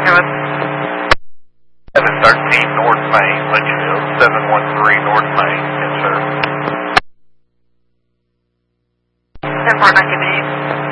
Good. 713 North Main, Litchfield, 713 North Main. Yes, sir. 10-4, 19 to east.